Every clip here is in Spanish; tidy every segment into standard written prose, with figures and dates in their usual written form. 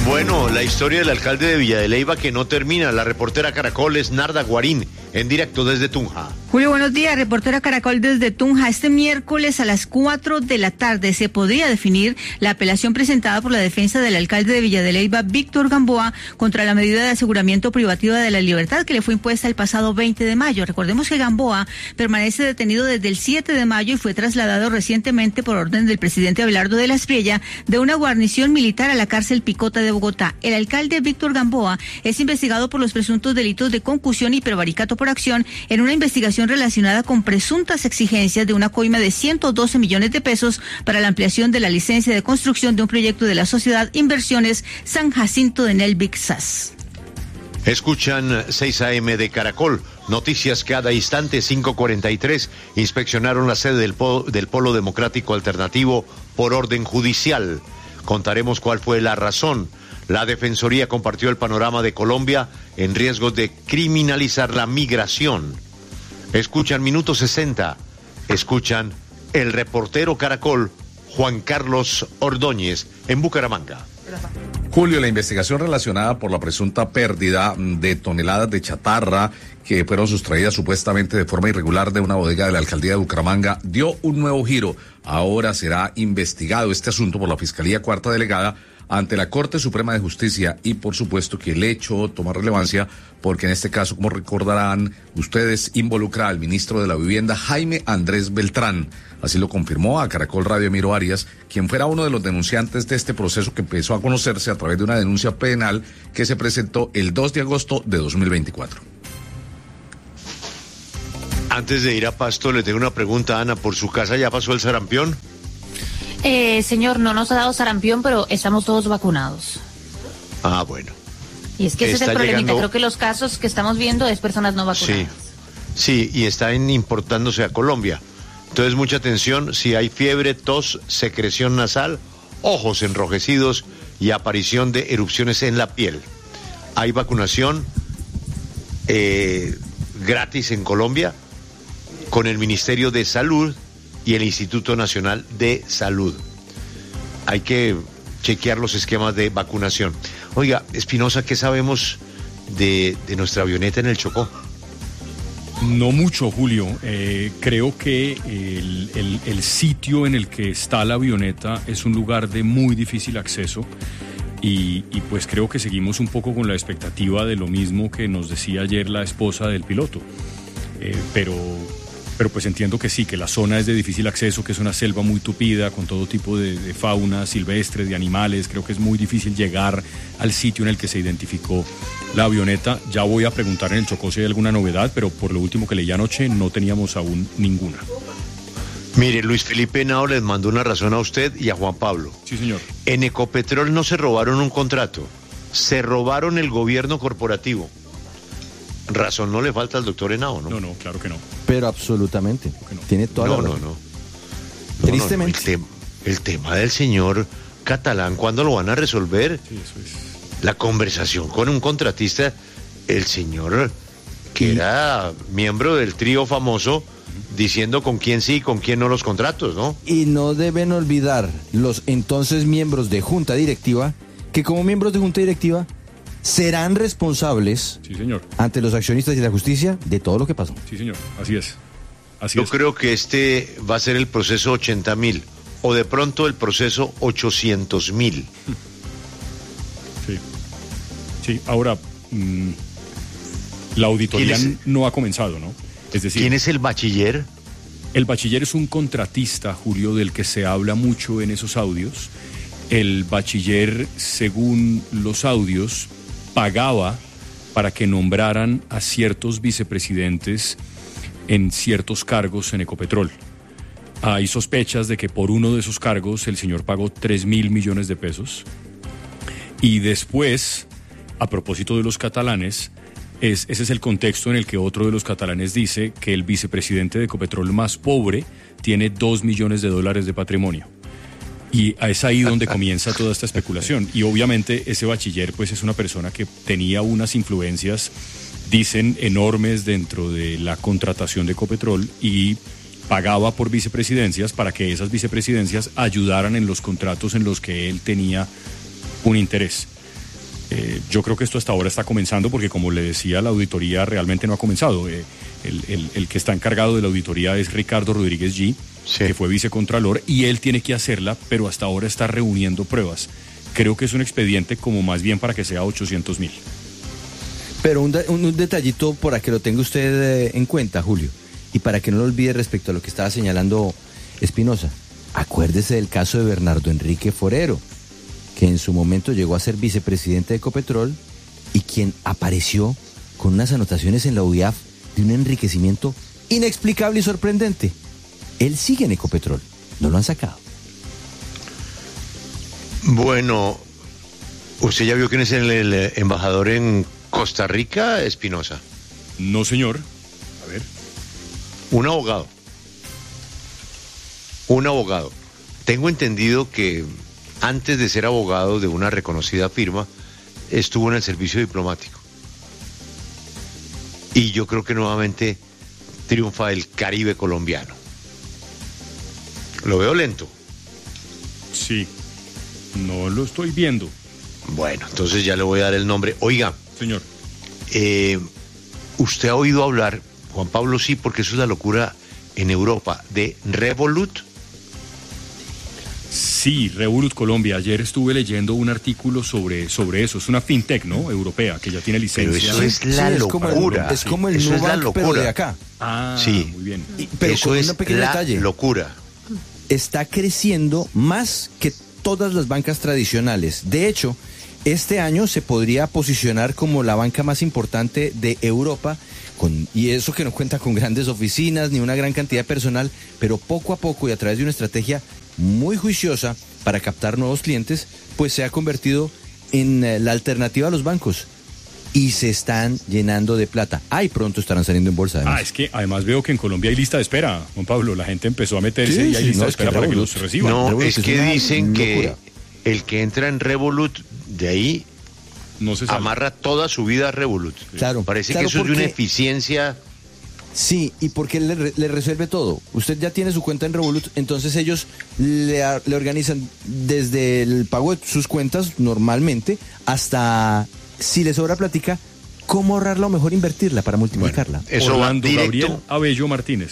Bueno, la historia del alcalde de Villa de Leyva que no termina. La reportera Caracol es Narda Guarín, en directo desde Tunja. Julio, buenos días, reportera Caracol desde Tunja. Este miércoles a las 4 de la tarde se podría definir la apelación presentada por la defensa del alcalde de Villa de Leyva, Víctor Gamboa, contra la medida de aseguramiento privativa de la libertad que le fue impuesta el pasado 20 de mayo. Recordemos que Gamboa permanece detenido desde el 7 de mayo y fue trasladado recientemente por orden del presidente Abelardo de la Espriella de una guarnición militar a la cárcel Picota de Bogotá. El alcalde Víctor Gamboa es investigado por los presuntos delitos de concusión y prevaricato por acción en una investigación relacionada con presuntas exigencias de una coima de 112 millones de pesos para la ampliación de la licencia de construcción de un proyecto de la sociedad Inversiones San Jacinto de Nelvic SAS. Escuchan 6 AM de Caracol. Noticias cada instante, 5:43. Inspeccionaron la sede del Polo Democrático Alternativo por orden judicial. Contaremos cuál fue la razón. La Defensoría compartió el panorama de Colombia en riesgos de criminalizar la migración. Escuchan Minuto 60. Escuchan el reportero Caracol, Juan Carlos Ordóñez, en Bucaramanga. Julio, la investigación relacionada por la presunta pérdida de toneladas de chatarra que fueron sustraídas supuestamente de forma irregular de una bodega de la alcaldía de Bucaramanga dio un nuevo giro. Ahora será investigado este asunto por la Fiscalía Cuarta Delegada ante la Corte Suprema de Justicia y por supuesto que el hecho toma relevancia porque en este caso, como recordarán ustedes, involucra al ministro de la Vivienda, Jaime Andrés Beltrán. Así lo confirmó a Caracol Radio Emiro Arias, quien fuera uno de los denunciantes de este proceso que empezó a conocerse a través de una denuncia penal que se presentó el 2 de agosto de 2024. Antes de ir a Pasto, le tengo una pregunta, Ana. ¿Por su casa ya pasó el sarampión? Señor, no nos ha dado sarampión, pero estamos todos vacunados. Ah, bueno. Y es que ese es el problemita. Creo que los casos que estamos viendo es personas no vacunadas. Sí, y están importándose a Colombia. Entonces, mucha atención. Si hay fiebre, tos, secreción nasal, ojos enrojecidos y aparición de erupciones en la piel. Hay vacunación gratis en Colombia con el Ministerio de Salud y el Instituto Nacional de Salud. Hay que chequear los esquemas de vacunación. Oiga, Espinosa, ¿qué sabemos de nuestra avioneta en el Chocó? No mucho, Julio. Creo que el sitio en el que está la avioneta es un lugar de muy difícil acceso y pues creo que seguimos un poco con la expectativa de lo mismo que nos decía ayer la esposa del piloto. Pero pues entiendo que sí, que la zona es de difícil acceso, que es una selva muy tupida, con todo tipo de fauna silvestre, de animales. Creo que es muy difícil llegar al sitio en el que se identificó la avioneta. Ya voy a preguntar en el Chocó si hay alguna novedad, pero por lo último que leí anoche no teníamos aún ninguna. Mire, Luis Felipe Henao les mandó una razón a usted y a Juan Pablo. Sí, señor. En Ecopetrol no se robaron un contrato, se robaron el gobierno corporativo. Razón no le falta al doctor Henao, ¿no? No, claro que no. Pero absolutamente. No. Tiene toda la razón. No. Tristemente. El tema del señor Catalán, ¿cuándo lo van a resolver? Sí, eso es. La conversación con un contratista, el señor que era miembro del trío famoso, diciendo con quién sí y con quién no los contratos, ¿no? Y no deben olvidar los entonces miembros de Junta Directiva, que como miembros de Junta Directiva serán responsables, sí, señor, ante los accionistas y la justicia de todo lo que pasó. Sí, señor, así es. Yo creo que este va a ser el proceso 80.000 o de pronto el proceso 800.000. Sí, ahora la auditoría no ha comenzado, ¿no? Es decir, ¿quién es el bachiller? El bachiller es un contratista, Julio, del que se habla mucho en esos audios. El bachiller, según los audios, pagaba para que nombraran a ciertos vicepresidentes en ciertos cargos en Ecopetrol. Hay sospechas de que por uno de esos cargos el señor pagó 3.000 millones de pesos. Y después, a propósito de los catalanes, ese es el contexto en el que otro de los catalanes dice que el vicepresidente de Ecopetrol más pobre tiene $2 millones de patrimonio. Y es ahí donde comienza toda esta especulación. Y obviamente ese bachiller pues es una persona que tenía unas influencias, dicen, enormes dentro de la contratación de Ecopetrol y pagaba por vicepresidencias para que esas vicepresidencias ayudaran en los contratos en los que él tenía un interés. Yo creo que esto hasta ahora está comenzando porque, como le decía, la auditoría realmente no ha comenzado. El que está encargado de la auditoría es Ricardo Rodríguez G., que fue vicecontralor, y él tiene que hacerla, pero hasta ahora está reuniendo pruebas. Creo que es un expediente como más bien para que sea 800.000. Pero un detallito para que lo tenga usted en cuenta, Julio, y para que no lo olvide respecto a lo que estaba señalando Espinosa. Acuérdese del caso de Bernardo Enrique Forero, que en su momento llegó a ser vicepresidente de Ecopetrol y quien apareció con unas anotaciones en la UIAF de un enriquecimiento inexplicable y sorprendente. Él sigue en Ecopetrol, no lo han sacado. Bueno, ¿usted ya vio quién es el embajador en Costa Rica, Espinosa? No, señor. A ver. Un abogado. Un abogado. Tengo entendido que antes de ser abogado de una reconocida firma, estuvo en el servicio diplomático. Y yo creo que nuevamente triunfa el Caribe colombiano. Lo veo lento. Sí, no lo estoy viendo. Bueno, entonces ya le voy a dar el nombre. Oiga. Señor. ¿Usted ha oído hablar, Juan Pablo, sí, porque eso es la locura en Europa, de Revolut? Sí, Revolut Colombia. Ayer estuve leyendo un artículo sobre eso. Es una fintech, ¿no? Europea, que ya tiene licencia. Pero eso es la locura. Es como el Nubank, pero de acá. Ah, sí. Muy bien. Pero eso es la locura. Está creciendo más que todas las bancas tradicionales. De hecho, este año se podría posicionar como la banca más importante de Europa, y eso que no cuenta con grandes oficinas ni una gran cantidad de personal, pero poco a poco y a través de una estrategia muy juiciosa para captar nuevos clientes, pues se ha convertido en la alternativa a los bancos. Y se están llenando de plata. Y pronto estarán saliendo en bolsa. Además. Es que además veo que en Colombia hay lista de espera, Juan Pablo. La gente empezó a meterse y hay lista de espera para que los reciban. No, Revolut es que dicen locura. que el que entra en Revolut, de ahí no se sale. Amarra toda su vida a Revolut. Claro. Parece claro, que eso es de una eficiencia. Sí, y porque le resuelve todo. Usted ya tiene su cuenta en Revolut, entonces ellos le organizan desde el pago de sus cuentas normalmente hasta, si le sobra plática, cómo ahorrarla o mejor invertirla para multiplicarla. Bueno, eso Orlando va directo. Gabriel Abello Martínez.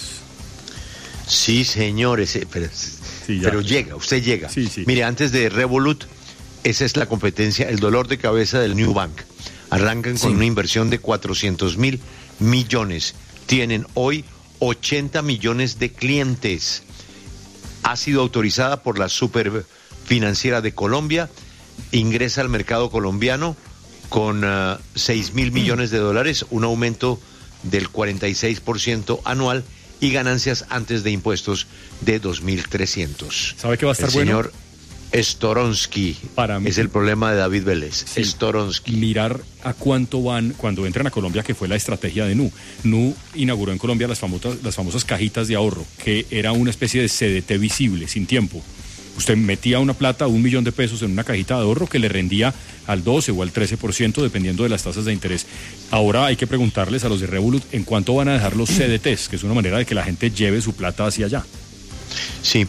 Sí, señores, pero llega, usted llega. Sí, sí. Mire, antes de Revolut, esa es la competencia, el dolor de cabeza del New Bank. Arrancan con una inversión de 400.000 millones. Tienen hoy 80 millones de clientes. Ha sido autorizada por la Superfinanciera de Colombia. Ingresa al mercado colombiano con 6.000 millones de dólares, un aumento del 46% anual y ganancias antes de impuestos de 2.300. ¿Sabe qué va a estar bueno? Señor Storonsky Para mí, es el problema de David Vélez. Sí, Storonsky. mirar a cuánto van cuando entran a Colombia, que fue la estrategia de Nu. Nu inauguró en Colombia las famosas cajitas de ahorro, que era una especie de CDT visible, sin tiempo. Usted metía una plata, $1 millón de pesos en una cajita de ahorro que le rendía al 12 o al 13% dependiendo de las tasas de interés. Ahora hay que preguntarles a los de Revolut en cuánto van a dejar los CDTs, que es una manera de que la gente lleve su plata hacia allá. Sí.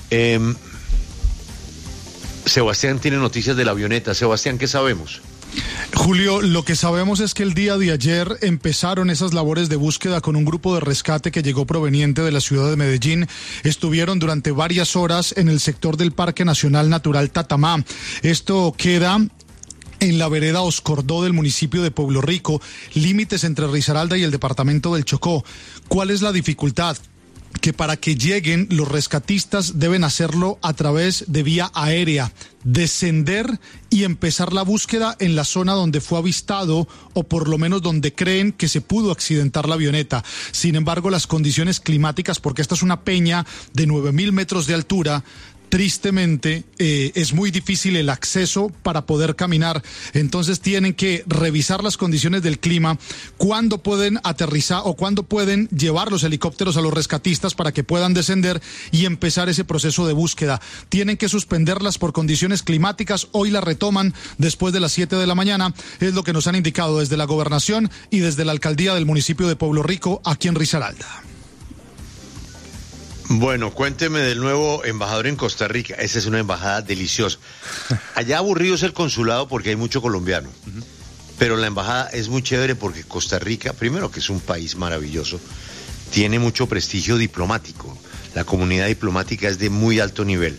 Sebastián tiene noticias de la avioneta. Sebastián, ¿qué sabemos? Julio, lo que sabemos es que el día de ayer empezaron esas labores de búsqueda con un grupo de rescate que llegó proveniente de la ciudad de Medellín. Estuvieron durante varias horas en el sector del Parque Nacional Natural Tatamá. Esto queda en la vereda Oscordó del municipio de Pueblo Rico, límites entre Risaralda y el departamento del Chocó. ¿Cuál es la dificultad? Que para que lleguen los rescatistas deben hacerlo a través de vía aérea, descender y empezar la búsqueda en la zona donde fue avistado o por lo menos donde creen que se pudo accidentar la avioneta. Sin embargo, las condiciones climáticas, porque esta es una peña de 9.000 metros de altura, tristemente es muy difícil el acceso para poder caminar. Entonces tienen que revisar las condiciones del clima, cuándo pueden aterrizar o cuándo pueden llevar los helicópteros a los rescatistas para que puedan descender y empezar ese proceso de búsqueda. Tienen que suspenderlas por condiciones climáticas. Hoy la retoman después de las 7 de la mañana. Es lo que nos han indicado desde la gobernación y desde la alcaldía del municipio de Pueblo Rico, aquí en Risaralda. Bueno, cuénteme del nuevo embajador en Costa Rica. Esa es una embajada deliciosa. Allá aburrido es el consulado porque hay mucho colombiano. Pero la embajada es muy chévere porque Costa Rica, primero que es un país maravilloso, tiene mucho prestigio diplomático. La comunidad diplomática es de muy alto nivel.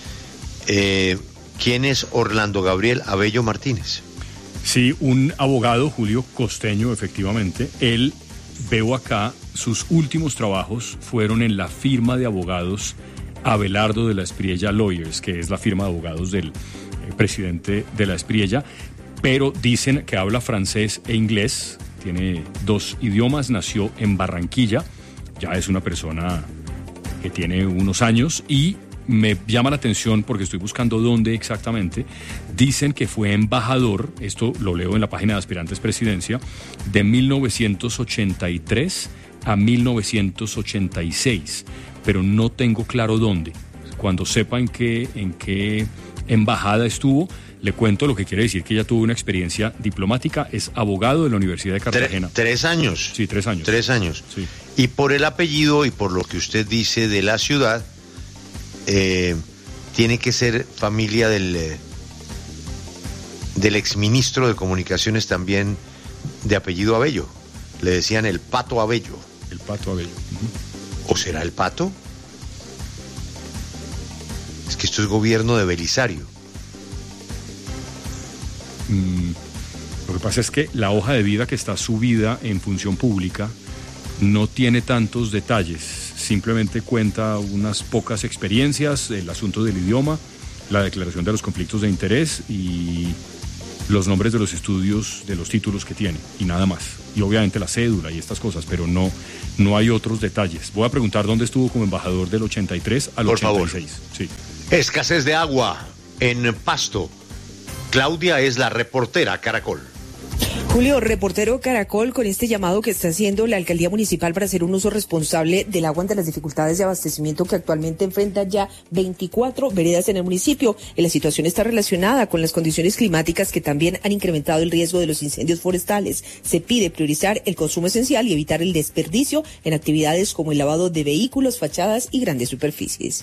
¿Quién es Orlando Gabriel Abello Martínez? Sí, un abogado, Julio, costeño, efectivamente. Él, veo acá, sus últimos trabajos fueron en la firma de abogados Abelardo de la Espriella Lawyers, que es la firma de abogados del presidente de la Espriella, pero dicen que habla francés e inglés, tiene 2 idiomas, nació en Barranquilla, ya es una persona que tiene unos años y me llama la atención porque estoy buscando dónde exactamente. Dicen que fue embajador, esto lo leo en la página de Aspirantes Presidencia, de 1983 a 1986, pero no tengo claro dónde. Cuando sepa en qué embajada estuvo, le cuento, lo que quiere decir que ella tuvo una experiencia diplomática, es abogado de la Universidad de Cartagena. 3 años. Sí, 3 años. 3 años. Sí. Y por el apellido y por lo que usted dice de la ciudad, tiene que ser familia del exministro de Comunicaciones también de apellido Abello. Le decían el Pato Abello. El Pato Abello. ¿O será el Pato? Es que esto es gobierno de Belisario. Lo que pasa es que la hoja de vida que está subida en función pública no tiene tantos detalles. Simplemente cuenta unas pocas experiencias, el asunto del idioma, la declaración de los conflictos de interés y los nombres de los estudios, de los títulos que tiene, y nada más. Y obviamente la cédula y estas cosas, pero no hay otros detalles. Voy a preguntar dónde estuvo como embajador del 83 al 86. Sí. Escasez de agua en Pasto. Claudia es la reportera Caracol. Julio, reportero Caracol, con este llamado que está haciendo la alcaldía municipal para hacer un uso responsable del agua ante las dificultades de abastecimiento que actualmente enfrentan ya 24 veredas en el municipio. La situación está relacionada con las condiciones climáticas que también han incrementado el riesgo de los incendios forestales. Se pide priorizar el consumo esencial y evitar el desperdicio en actividades como el lavado de vehículos, fachadas y grandes superficies.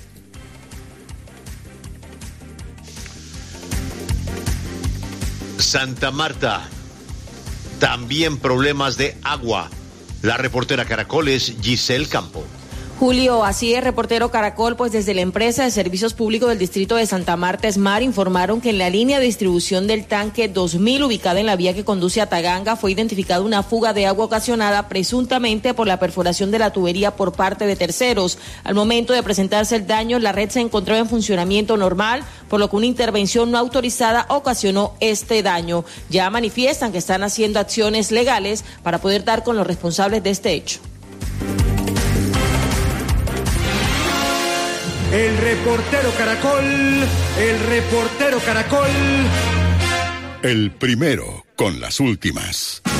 Santa Marta. También problemas de agua. La reportera Caracol es Giselle Campo. Julio, así es, reportero Caracol, pues desde la empresa de servicios públicos del distrito de Santa Marta, Esmar, informaron que en la línea de distribución del tanque 2000, ubicada en la vía que conduce a Taganga, fue identificada una fuga de agua ocasionada presuntamente por la perforación de la tubería por parte de terceros. Al momento de presentarse el daño, la red se encontraba en funcionamiento normal, por lo que una intervención no autorizada ocasionó este daño. Ya manifiestan que están haciendo acciones legales para poder dar con los responsables de este hecho. El reportero Caracol. El primero con las últimas.